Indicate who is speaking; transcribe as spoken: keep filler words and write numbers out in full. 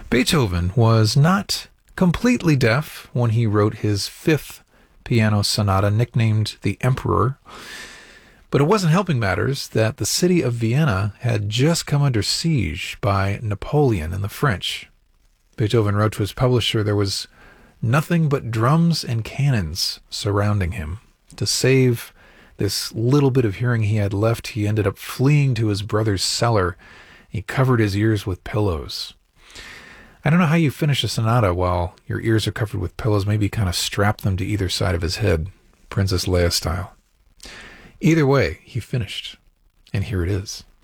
Speaker 1: Beethoven was not completely deaf when he wrote his fifth piano sonata, nicknamed the Emperor, but it wasn't helping matters that the city of Vienna had just come under siege by Napoleon and the French. Beethoven wrote to his publisher there was nothing but drums and cannons surrounding him. To save this little bit of hearing he had left, he ended up fleeing to his brother's cellar. He covered his ears with pillows. I don't know how you finish a sonata while your ears are covered with pillows. Maybe kind of strap them to either side of his head, Princess Leia style. Either way, he finished, and here it is.